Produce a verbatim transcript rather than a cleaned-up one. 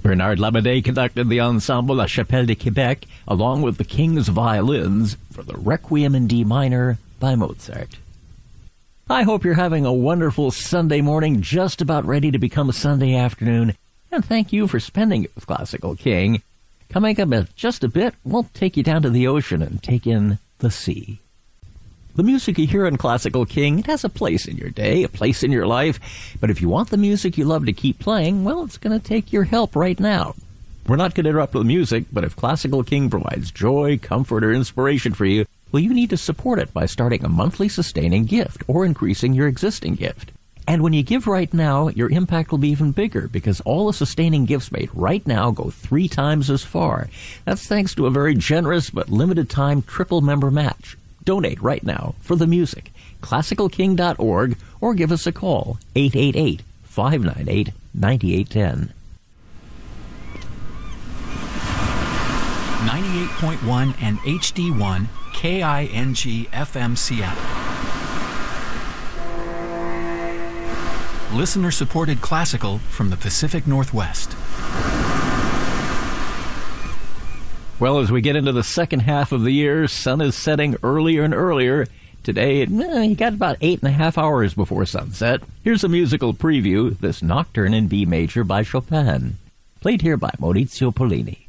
Bernard Lamadé conducted the ensemble La Chapelle de Quebec along with the King's Violins for the Requiem in D minor by Mozart. I hope you're having a wonderful Sunday morning, just about ready to become a Sunday afternoon, and thank you for spending it with Classical King. Coming up in just a bit, we'll take you down to the ocean and take in the sea. The music you hear on Classical King, it has a place in your day, a place in your life, but if you want the music you love to keep playing, well, it's going to take your help right now. We're not going to interrupt the music, but if Classical King provides joy, comfort, or inspiration for you, well, you need to support it by starting a monthly sustaining gift or increasing your existing gift. And when you give right now, your impact will be even bigger because all the sustaining gifts made right now go three times as far. That's thanks to a very generous but limited time triple member match. Donate right now for the music. classical king dot org or give us a call, eight eight eight, five nine eight, nine eight one zero. ninety-eight point one and H D one K I N G F M Seattle. Listener-supported classical from the Pacific Northwest. Well, as we get into the second half of the year, sun is setting earlier and earlier. Today, eh, you got about eight and a half hours before sunset. Here's a musical preview, this Nocturne in B major by Chopin, played here by Maurizio Pollini.